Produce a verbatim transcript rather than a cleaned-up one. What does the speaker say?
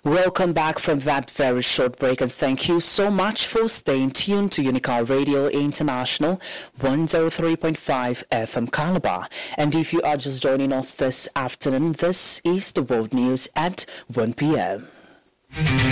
Welcome back from that very short break, and thank you so much for staying tuned to Unicar Radio International one oh three point five F M Calabar. And if you are just joining us this afternoon, this is the World News at one p.m.